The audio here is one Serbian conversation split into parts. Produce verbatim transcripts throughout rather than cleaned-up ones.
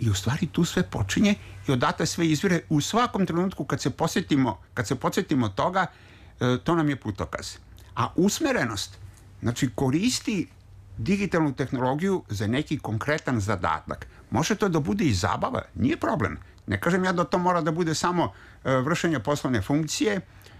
I u stvari tu sve počinje i odatle sve izvire. U svakom trenutku kad se posjetimo, kad se podsjetimo toga, to nam je putokaz. A usmerenost, znači koristi digitalnu tehnologiju za neki konkretan zadatak. Može to da bude i zabava, nije problem. Ne kažem ja da to mora da bude samo vršenje poslovne funkcije,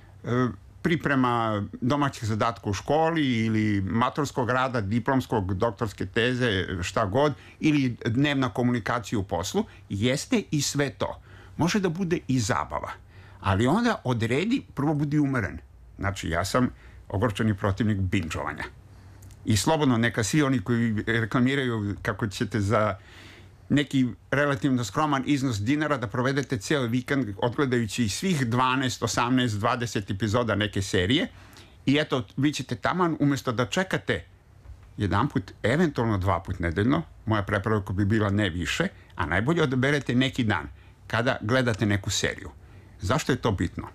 priprema domaćih zadatka u školi ili maturskog rada, diplomskog, doktorske teze, šta god, ili dnevna komunikacija u poslu, jeste i sve to. Može da bude i zabava, ali onda odredi, prvo budi umeren. Znači, ja sam ogorčeni protivnik binđovanja. I slobodno neka svi oni koji reklamiraju kako ćete za neki relativno skroman iznos dinara da provedete ceo vikend odgledajući svih dvanaest, osamnaest, dvadeset epizoda neke serije i eto, vi ćete taman umjesto da čekate jedan put, eventualno dva put nedeljno, moja preporuka bi bila ne više, a najbolje odaberete neki dan kada gledate neku seriju. Zašto je to bitno?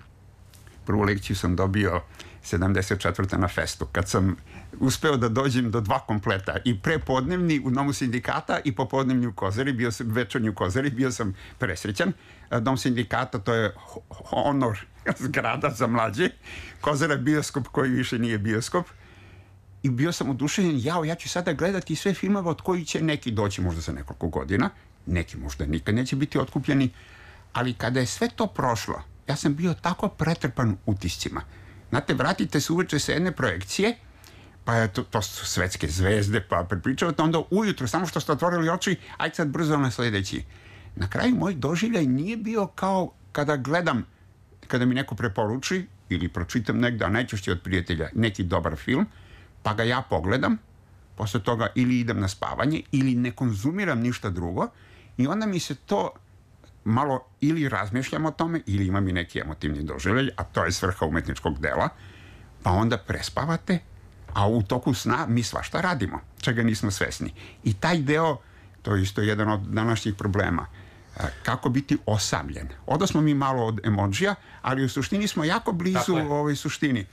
Prvu lekciju sam dobio sedamdeset četvrte na festu, kad sam uspeo da dođem do dva kompleta, i prepodnevni u Domu sindikata i popodnevni u Kozari, bio sam večernji u Kozari, bio sam presrećan. Dom sindikata, to je honor zgrada za mlađe, Kozara bioskop koji više nije bioskop, i bio sam oduševljen, jao, ja ću sada gledati sve filmove od kojih će neki doći možda za nekoliko godina, neki možda nikad neće biti otkupljeni, ali kada je sve to prošlo, ja sam bio tako pretrpan utiscima. Znate, vratite se uveče sa jedne projekcije, pa je to, to su svetske zvezde, pa prepričavate, onda ujutro, samo što ste otvorili oči, ajde sad brzo na sledeći. Na kraju moj doživljaj nije bio kao kada gledam, kada mi neko preporuči, ili pročitam negda, najčešće od prijatelja, neki dobar film, pa ga ja pogledam, posle toga ili idem na spavanje, ili ne konzumiram ništa drugo, i onda mi se to malo ili razmišljam o tome, ili imam i neki emotivni doživljaj, a to je svrha umetničkog dela, pa onda prespavate, a u toku sna mi svašta radimo, čega nismo svesni. I taj deo, to je isto jedan od današnjih problema, kako biti osamljen. Odo smo mi malo od emodžija, ali u suštini smo jako blizu ovoj suštini.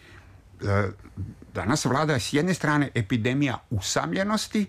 Danas vlada s jedne strane epidemija usamljenosti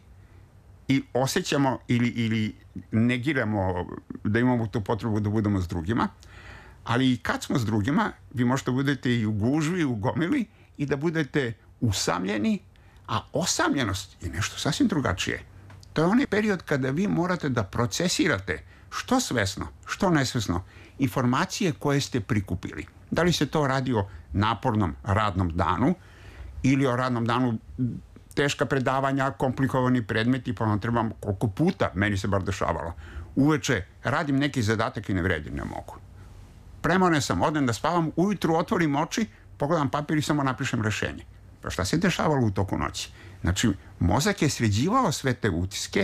i osjećamo ili, ili negiramo da imamo tu potrebu da budemo s drugima, ali i kad smo s drugima, vi možete budete i u gužvi, u gomili, i da budete usamljeni, a osamljenost je nešto sasvim drugačije. To je onaj period kada vi morate da procesirate što svesno, što nesvesno, informacije koje ste prikupili. Da li se to radi o napornom radnom danu ili o radnom danu teška predavanja, komplikovani predmeti, pa vam trebam koliko puta, meni se bar dešavalo, uveče radim neki zadatak i ne vredim, ne mogu. Premoren sam, odem da spavam, ujutru otvorim oči, pogledam papir i samo napišem rešenje. Pa šta se dešavalo u toku noći? Znači, mozak je sređivao sve te utiske,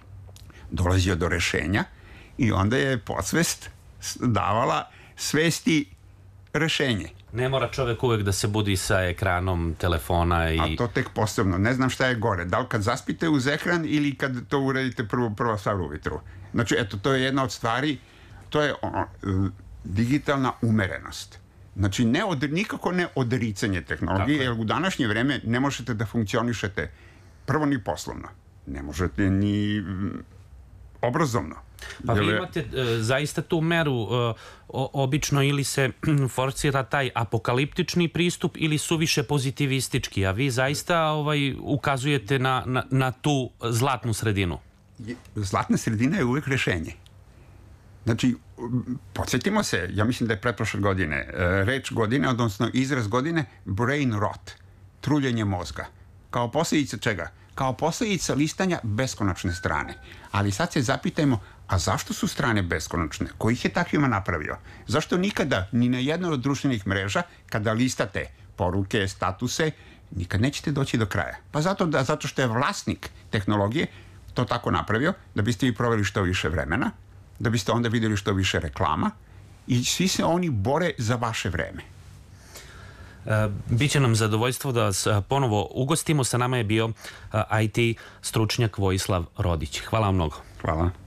dolazio do rešenja i onda je podsvest davala svesti rešenje. Ne mora čovek uvek da se budi sa ekranom telefona i... A to tek posebno. Ne znam šta je gore. Da li kad zaspite uz ekran ili kad to uradite prvo, prvo stvar ujutru. Znači, eto, to je jedna od stvari, to je ono, digitalna umerenost. Znači, ne od, nikako ne odricanje tehnologije, jer u današnje vreme ne možete da funkcionišete prvo ni poslovno. Ne možete ni obrazovno. Pa vi imate zaista tu meru, obično ili se forsira taj apokaliptični pristup ili suviše pozitivistički, a vi zaista ukazujete na tu zlatnu sredinu. Zlatna sredina je uvek rešenje. Znači, podsjetimo se, ja mislim da je pretprošle godine, reč godine, odnosno izraz godine, brain rot, truljenje mozga. Kao posljedica čega? Kao posljedica listanja beskonačne strane. Ali sad se zapitajmo, a zašto su strane beskonačne? Ko ih je takvima napravio? Zašto nikada, ni na jednoj od društvenih mreža, kada listate poruke, statuse, nikad nećete doći do kraja? Pa zato, da, zato što je vlasnik tehnologije to tako napravio, da biste vi proveli što više vremena, da biste onda vidjeli što više reklama, i svi se oni bore za vaše vreme. Biće nam zadovoljstvo da vas ponovo ugostimo. Sa nama je bio I T stručnjak Vojislav Rodić. Hvala vam mnogo. Hvala.